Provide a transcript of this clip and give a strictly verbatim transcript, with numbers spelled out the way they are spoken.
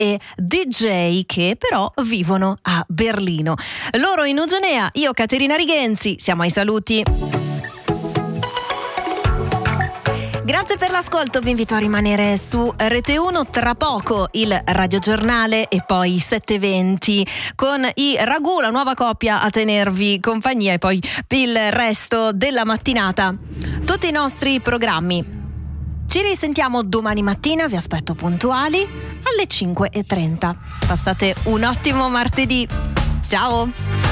e D J che però vivono a Berlino. Loro in Ugenea, io Caterina Rigenzi, siamo ai saluti. Grazie per l'ascolto, vi invito a rimanere su Rete uno, tra poco il radiogiornale e poi sette e venti con i Ragù, la nuova coppia a tenervi compagnia, e poi il resto della mattinata tutti i nostri programmi. Ci risentiamo domani mattina, vi aspetto puntuali alle cinque e trenta. Passate un ottimo martedì, ciao!